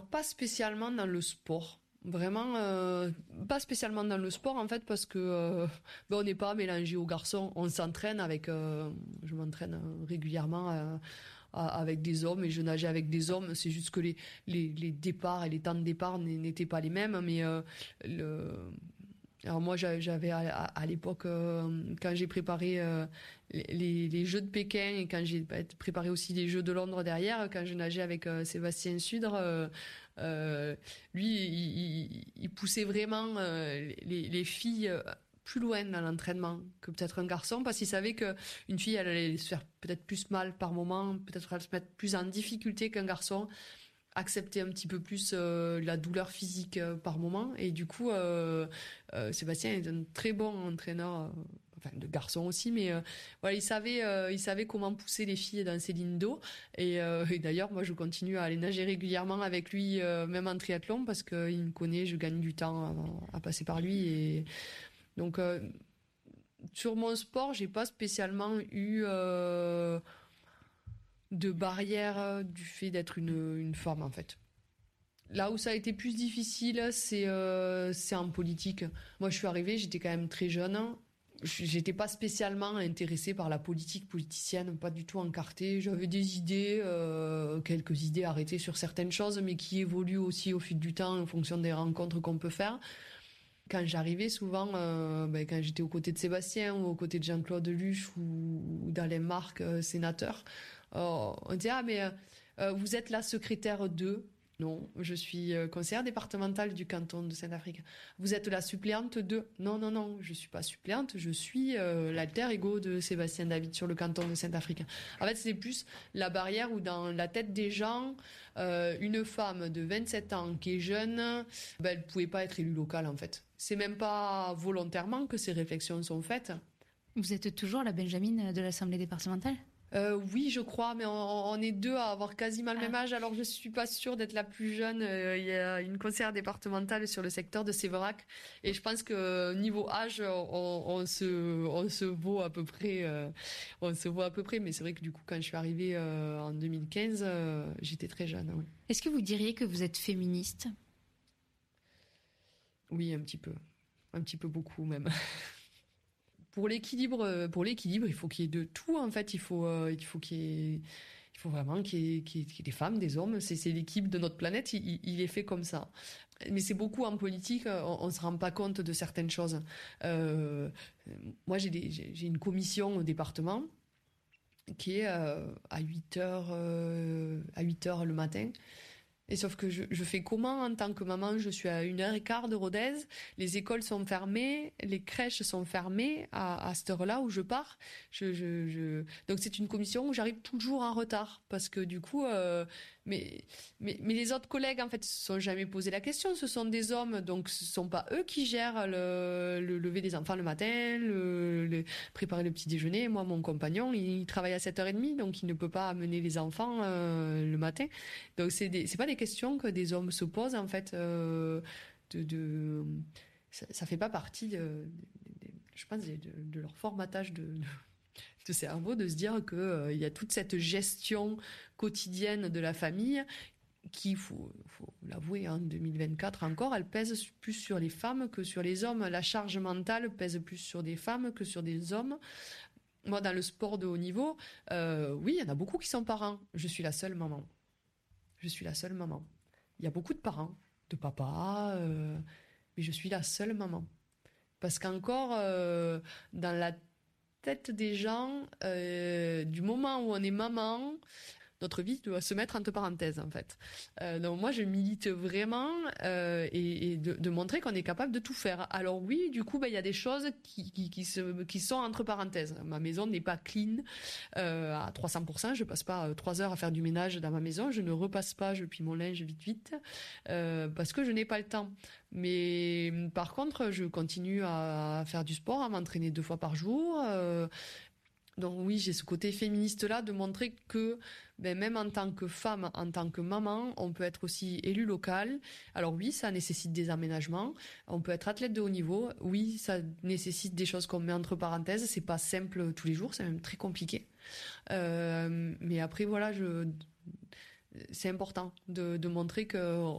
pas spécialement dans le sport. Vraiment, pas spécialement dans le sport en fait parce que on n'est pas mélangé aux garçons. On s'entraîne avec, je m'entraîne régulièrement avec des hommes et je nageais avec des hommes. C'est juste que les départs et les temps de départ n'étaient pas les mêmes. Mais alors moi j'avais à l'époque quand j'ai préparé les Jeux de Pékin et quand j'ai préparé aussi les Jeux de Londres derrière, quand je nageais avec Sébastien Sudre, lui il poussait vraiment les filles plus loin dans l'entraînement que peut-être un garçon parce qu'il savait que une fille elle allait se faire peut-être plus mal par moment, peut-être elle se mettre plus en difficulté qu'un garçon, accepter un petit peu plus la douleur physique par moment et du coup Sébastien est un très bon entraîneur enfin de garçon aussi mais voilà il savait comment pousser les filles dans ses lignes d'eau et d'ailleurs moi je continue à aller nager régulièrement avec lui même en triathlon parce que il me connaît, je gagne du temps à passer par lui et donc sur mon sport j'ai pas spécialement eu de barrière du fait d'être une femme en fait. Là où ça a été plus difficile, c'est en politique. Moi, je suis arrivée, j'étais quand même très jeune. J'étais pas spécialement intéressée par la politique politicienne, pas du tout encartée. J'avais des idées, quelques idées arrêtées sur certaines choses, mais qui évoluent aussi au fil du temps en fonction des rencontres qu'on peut faire. Quand j'arrivais souvent, quand j'étais aux côtés de Sébastien ou aux côtés de Jean-Claude Luche ou d'Alain Marc, sénateur, on disait « Ah mais vous êtes la secrétaire de... » Non, je suis conseillère départementale du canton de Saint-Afrique. Vous êtes la suppléante de... Non, je suis pas suppléante, je suis l'alter ego de Sébastien David sur le canton de Saint-Afrique. En fait, c'est plus la barrière où dans la tête des gens, une femme de 27 ans qui est jeune, elle pouvait pas être élue locale en fait. C'est même pas volontairement que ces réflexions sont faites. Vous êtes toujours la Benjamine de l'Assemblée départementale ? Oui, je crois, mais on est deux à avoir quasiment le même âge, alors je suis pas sûre d'être la plus jeune. Il y a une conseillère départementale sur le secteur de Séverac, et je pense que niveau âge, on se vaut à peu près. Mais c'est vrai que du coup, quand je suis arrivée en 2015, j'étais très jeune. Oui. Est-ce que vous diriez que vous êtes féministe ? Oui, un petit peu beaucoup même. Pour l'équilibre, il faut qu'il y ait de tout en fait. Il faut vraiment qu'il y ait des femmes, des hommes. C'est l'équilibre de notre planète. Il est fait comme ça. Mais c'est beaucoup en politique. On se rend pas compte de certaines choses. Moi, j'ai une commission au département qui est à 8h le matin. Et sauf que je fais comment en tant que maman? Je suis à 1h15 de Rodez, les écoles sont fermées, les crèches sont fermées à cette heure-là où je pars. Donc c'est une commission où j'arrive toujours en retard parce que du coup, mais les autres collègues en fait se sont jamais posé la question. Ce sont des hommes, donc ce sont pas eux qui gèrent le lever des enfants le matin, préparer le petit déjeuner. Moi, mon compagnon, il travaille à 7h30, donc il ne peut pas amener les enfants le matin. Donc c'est pas des questions que des hommes se posent en fait. Ça fait pas partie je pense de leur formatage de cerveau de se dire que il y a toute cette gestion quotidienne de la famille qui, faut l'avouer, en 2024 encore, elle pèse plus sur les femmes que sur les hommes. La charge mentale pèse plus sur des femmes que sur des hommes. Moi, dans le sport de haut niveau, oui, il y en a beaucoup qui sont parents. Je suis la seule maman. Il y a beaucoup de parents, de papa, mais je suis la seule maman. Parce qu'encore, dans la tête des gens, du moment où on est maman, notre vie doit se mettre entre parenthèses en fait. Donc moi je milite vraiment et de montrer qu'on est capable de tout faire. Alors oui, du coup il y a des choses qui sont entre parenthèses. Ma maison n'est pas clean à 300%. Je passe pas 3 heures à faire du ménage dans ma maison. Je ne repasse pas, je plie mon linge vite parce que je n'ai pas le temps. Mais par contre je continue à faire du sport, à m'entraîner 2 fois par jour. Donc oui, j'ai ce côté féministe-là de montrer que même en tant que femme, en tant que maman, on peut être aussi élu local. Alors oui, ça nécessite des aménagements. On peut être athlète de haut niveau. Oui, ça nécessite des choses qu'on met entre parenthèses. C'est pas simple tous les jours, c'est même très compliqué. Mais après, voilà, c'est important de montrer que